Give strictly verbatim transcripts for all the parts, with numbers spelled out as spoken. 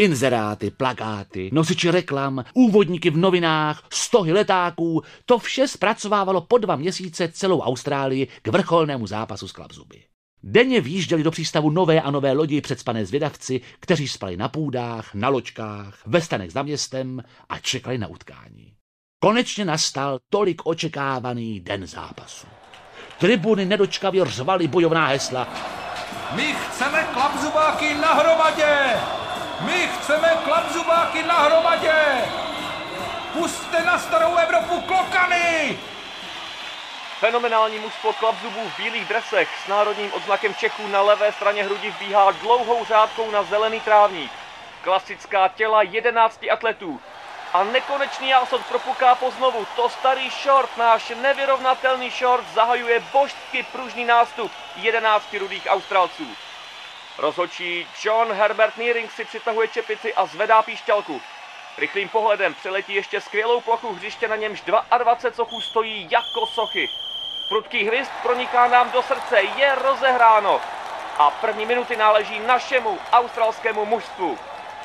Inzeráty, plakáty, nosiči reklam, úvodníky v novinách, stohy letáků, to vše zpracovávalo po dva měsíce celou Austrálii k vrcholnému zápasu s klapzuby. Denně vjížděli do přístavu nové a nové lodi předspané zvědavci, kteří spali na půdách, na loďkách, ve stanech za městem a čekali na utkání. Konečně nastal tolik očekávaný den zápasu. Tribuny nedočkavě řvaly bojovná hesla. My chceme klapzubáky na hromadě! My chceme klapzubáky na hromadě! Pusťte na starou Evropu klokany! Fenomenální mužstvo klapzubů v bílých dresech s národním odznakem Čechů na levé straně hrudi vbíhá dlouhou řádkou na zelený trávník. Klasická těla jedenácti atletů. A nekonečný jásot propuká poznovu. To starý short, náš nevyrovnatelný short, zahajuje božsky pružný nástup jedenácti rudých Australců. Rozhodčí John Herbert Nearing si přitahuje čepici a zvedá píšťalku. Rychlým pohledem přeletí ještě skvělou plochu hřiště, na němž dvacet dva sochů stojí jako sochy. Prudký hryst proniká nám do srdce, je rozehráno. A první minuty náleží našemu australskému mužstvu.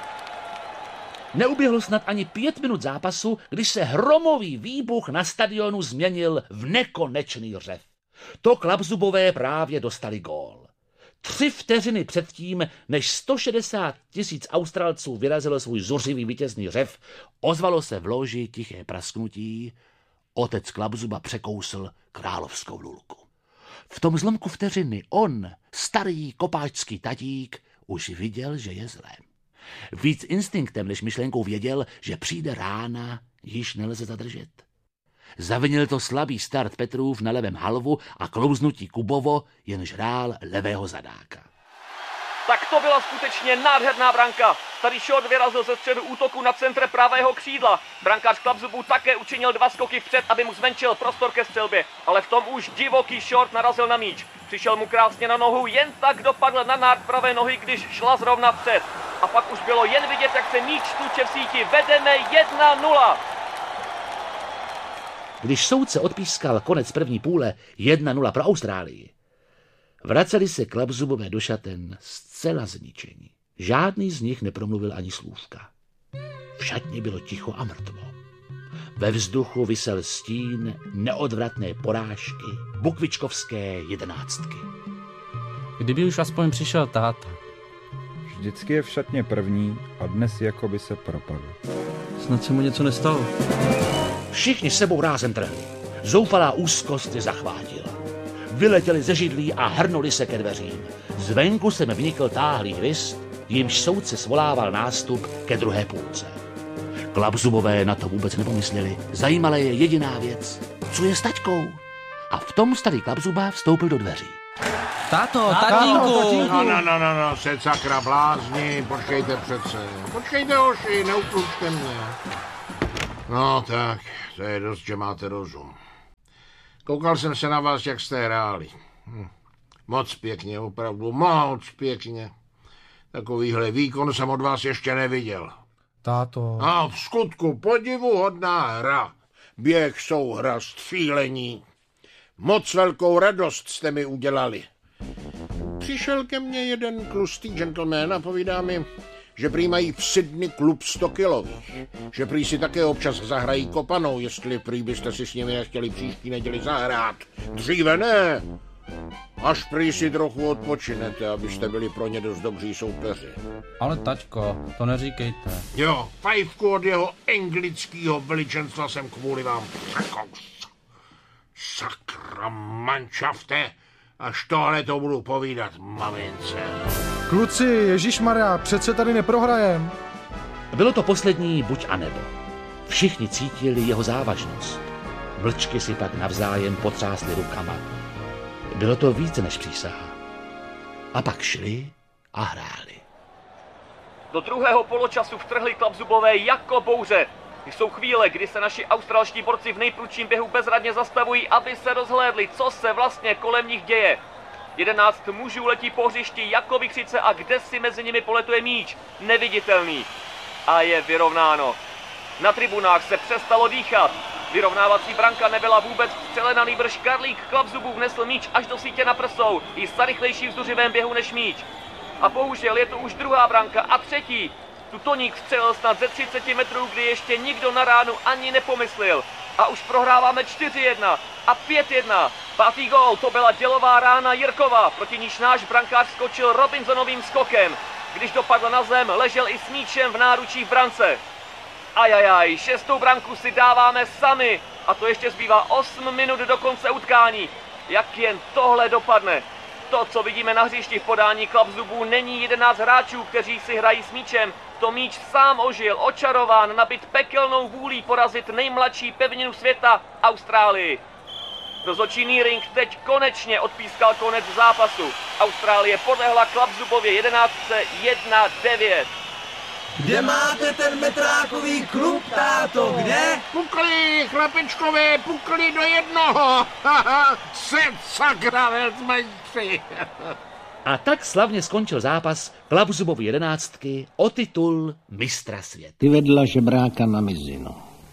Neuběhlo snad ani pět minut zápasu, když se hromový výbuch na stadionu změnil v nekonečný řev. To klapzubové právě dostali gól. Tři vteřiny předtím, než sto šedesát tisíc Australců vyrazilo svůj zuřivý vítězný řev, ozvalo se v loži tiché prasknutí. Otec klapzuba překousl královskou lulku. V tom zlomku vteřiny on, starý kopáčský tatík, už viděl, že je zlé. Víc instinktem než myšlenkou věděl, že přijde rána, již nelze zadržet. Zavinil to slabý start Petrův na levém halvu a klouznutí Kubovo, jenž hrál levého zadáka. Tak to byla skutečně nádherná branka. Starý short vyrazil ze středu útoku na centr pravého křídla. Brankář klapzubů také učinil dva skoky vpřed, aby mu zmenšil prostor ke střelbě, ale v tom už divoký short narazil na míč. Přišel mu krásně na nohu, jen tak dopadl na nárt pravé nohy, když šla zrovna vpřed. A pak už bylo jen vidět, jak se míč tluče v síti. Vedeme jedna nula. Když soudce odpískal konec první půle jedna nula pro Austrálii, vraceli se klapzubové do šaten zcela zničení. Žádný z nich nepromluvil ani slůvka. V šatně bylo ticho a mrtvo. Ve vzduchu visel stín neodvratné porážky bukvičkovské jedenáctky. Kdyby už aspoň přišel táta. Vždycky je v šatně první a dnes jako by se propadl. Snad se mu něco nestalo. Všichni sebou rázem trhli. Zoufalá úzkost je zachvátila. Vyletěli ze židlí a hrnuli se ke dveřím. Zvenku sem vnikl táhlý hvězd, jimž soudce svolával nástup ke druhé půlce. Klapzubové na to vůbec nepomysleli. Zajímala je jediná věc. Co je s taťkou? A v tom starý klapzuba vstoupil do dveří. Táto, tatínku! No, no, no, no, no, se sakra blázni, počkejte přece. Počkejte, hoši, neutlučte mě. No tak, to je dost, že máte rozum. Koukal jsem se na vás, jak jste hráli. Hm. Moc pěkně, opravdu, moc pěkně. Takovýhle výkon jsem od vás ještě neviděl. Táto. A v skutku podivuhodná hra. Běh, souhra, střílení. Moc velkou radost jste mi udělali. Přišel ke mně jeden tlustý gentleman a povídá mi, že prý mají v Sydney klub sto kilových. Že prý si také občas zahrají kopanou, jestli prý byste si s nimi nechtěli příští neděli zahrát. Dříve ne. Až prý si trochu odpočinete, abyste byli pro ně dost dobří soupeři. Ale taťko, to neříkejte. Jo, fajfku od jeho anglického veličenstva jsem kvůli vám překous. Sakra manšafte, až tohle to budu povídat mamince. Kluci, ježišmarja, přece tady neprohrajem. Bylo to poslední buď a nebo. Všichni cítili jeho závažnost. Vlčky si pak navzájem potřásly rukama. Bylo to více než přísaha. A pak šli a hráli. Do druhého poločasu vtrhli klapzubové jako bouře. Jsou chvíle, kdy se naši australští borci v nejprudším běhu bezradně zastavují, aby se rozhlédli, co se vlastně kolem nich děje. Jedenáct mužů letí po hřišti jako vichřice a kde si mezi nimi poletuje míč, neviditelný. A je vyrovnáno. Na tribunách se přestalo dýchat. Vyrovnávací branka nebyla vůbec vstřelena, nýbrž Karlík klapzubů vnesl míč až do sítě na prsou, i za rychlejší vzduřivém běhu než míč. A bohužel je to už druhá branka a třetí. Tu Toník střelil snad ze třiceti metrů, kdy ještě nikdo na ránu ani nepomyslel. A už prohráváme čtyři jedna a pět jedna. Pátý gól, to byla dělová rána Jirkova, proti níž náš brankář skočil Robinsonovým skokem. Když dopadl na zem, ležel i s míčem v náručí v brance. Ajajaj, šestou branku si dáváme sami a to ještě zbývá osm minut do konce utkání. Jak jen tohle dopadne. To, co vidíme na hřišti v podání Klapzubů, není jedenáct hráčů, kteří si hrají s míčem. To míč sám ožil, očarován, nabit pekelnou vůlí porazit nejmladší pevninu světa, Austrálii. Rozhodčíný ring teď konečně odpískal konec zápasu. Austrálie podlehla Klapzubově jedenáctce jedna devět. Kde máte ten metrákový klub, táto, kde? Pukli, chlapečkové, pukli do jednoho. Set sakra, velcmajstři. A tak slavně skončil zápas Klapzubovy jedenáctky o titul mistra světa. Ty vedla žebráka na mizinu.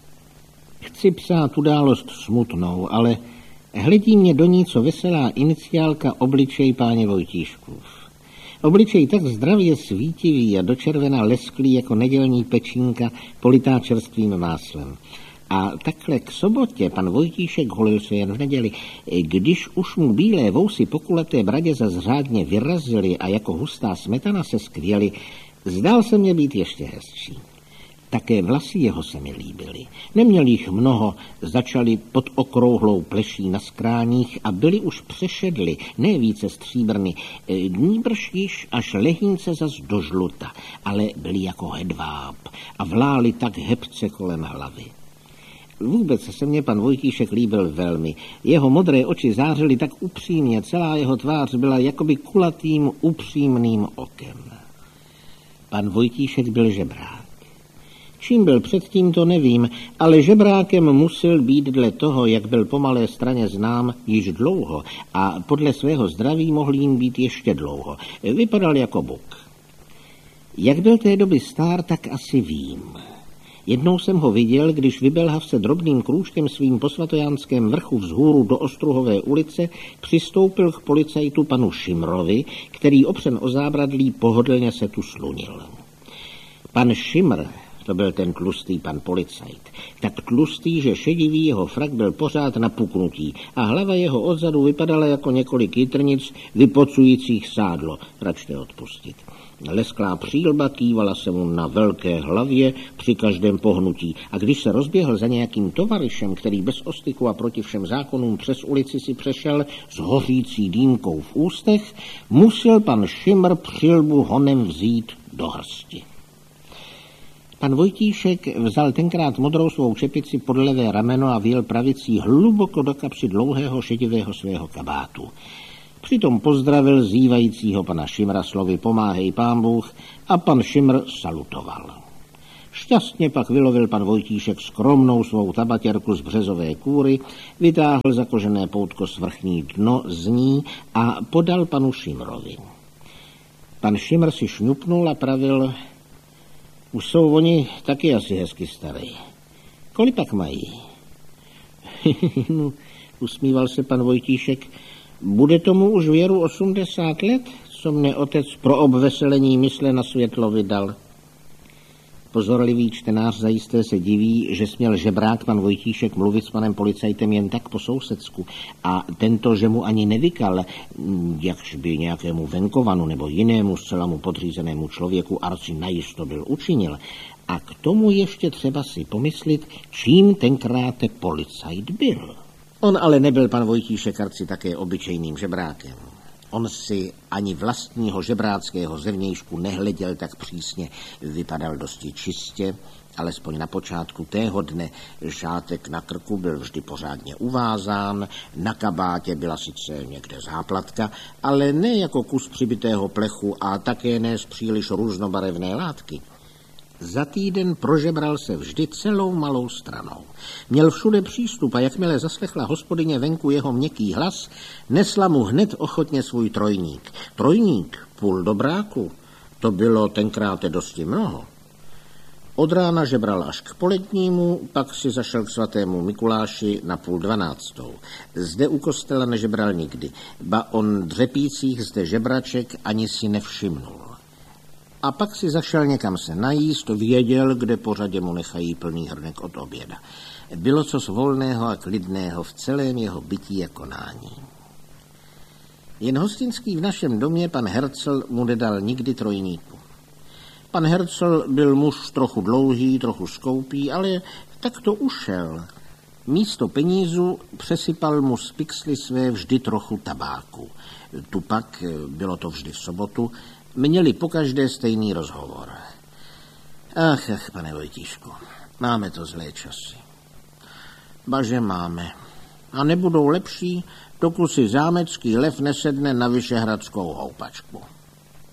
Chci psát událost smutnou, ale hledí mě do ní co veselá iniciálka obličej páně Vojtíškův. Obličej tak zdravě svítivý a dočervena lesklý jako nedělní pečínka politá čerstvým máslem. A takhle k sobotě pan Vojtíšek holil se jen v neděli. Když už mu bílé vousy po kulaté bradě zas řádně vyrazily a jako hustá smetana se skvěly, zdál se mě být ještě hezčí. Také vlasy jeho se mi líbily. Neměl jich mnoho, začaly pod okrouhlou pleší na skráních a byly už přešedly, ne více stříbrny, nýbrž již až lehínce zas do žluta, ale byly jako hedváb a vlály tak hebce kolem hlavy. Vůbec se mně pan Vojtíšek líbil velmi. Jeho modré oči zářily tak upřímně, celá jeho tvář byla jakoby kulatým, upřímným okem. Pan Vojtíšek byl žebrák. Čím byl předtím, to nevím, ale žebrákem musel být dle toho, jak byl po Malé Straně znám, již dlouho a podle svého zdraví mohl jim být ještě dlouho. Vypadal jako buk. Jak byl té doby star, tak asi vím. Jednou jsem ho viděl, když vybelhav se drobným krůčkem svým po Svatojánském vrchu vzhůru do Ostruhové ulice přistoupil k policajtu panu Šimrovi, který opřen o zábradlí pohodlně se tu slunil. Pan Šimr, to byl ten tlustý pan policajt, tak tlustý, že šedivý jeho frak byl pořád napuknutý a hlava jeho odzadu vypadala jako několik jitrnic vypocujících sádlo. Račte odpustit. Lesklá přílba kývala se mu na velké hlavě při každém pohnutí a když se rozběhl za nějakým tovaryšem, který bez ostyku a proti všem zákonům přes ulici si přešel s hořící dýmkou v ústech, musel pan Šimr přílbu honem vzít do hrsti. Pan Vojtíšek vzal tenkrát modrou svou čepici pod levé rameno a vyjel pravicí hluboko do kapsy dlouhého šedivého svého kabátu. Přitom pozdravil zývajícího pana Šimra slovy pomáhej pán Bůh a pan Šimr salutoval. Šťastně pak vylovil pan Vojtíšek skromnou svou tabatěrku z březové kůry, vytáhl zakožené poutko svrchní dno z ní a podal panu Šimrovi. Pan Šimr si šňupnul a pravil: už jsou oni taky asi hezky starý. Kolik pak mají? No, usmíval se pan Vojtíšek. Bude tomu už věru osmdesát let, co mne otec pro obveselení mysle na světlo vydal. Pozorlivý čtenář zajisté se diví, že směl žebrák pan Vojtíšek mluvit s panem policajtem jen tak po sousedsku a tento, že mu ani nevykal, jakž by nějakému venkovanu nebo jinému zcela mu podřízenému člověku arci najisto byl učinil. A k tomu ještě třeba si pomyslit, čím tenkrát policajt byl. On ale nebyl pan Vojtíšek arci také obyčejným žebrákem. On si ani vlastního žebráckého zevnějšku nehleděl tak přísně, vypadal dosti čistě, alespoň na počátku tého dne. Šátek na krku byl vždy pořádně uvázán, na kabátě byla sice někde záplatka, ale ne jako kus přibitého plechu a také ne z příliš různobarevné látky. Za týden prožebral se vždy celou Malou Stranou. Měl všude přístup a jakmile zaslechla hospodyně venku jeho měkký hlas, nesla mu hned ochotně svůj trojník. Trojník, půl dobráku, to bylo tenkrát dosti mnoho. Od rána žebral až k polednímu, pak si zašel k svatému Mikuláši na půl dvanáctou. Zde u kostela nežebral nikdy, ba on dřepících zde žebraček ani si nevšimnul. a pak si zašel někam se najíst, věděl, kde po řadě mu nechají plný hrnek od oběda. Bylo cos volného a klidného v celém jeho bytí a konání. Jen hostinský v našem domě pan Hercel mu nedal nikdy trojníku. Pan Hercel byl muž trochu dlouhý, trochu skoupý, ale tak to ušel. Místo penízu přesypal mu z pixly své vždy trochu tabáku. Tu pak, bylo to vždy v sobotu, měli pokaždé stejný rozhovor. Ach, ach, pane Vojtíšku, máme to zlé časy. Baže máme. A nebudou lepší, dokud si zámecký lev nesedne na vyšehradskou houpačku.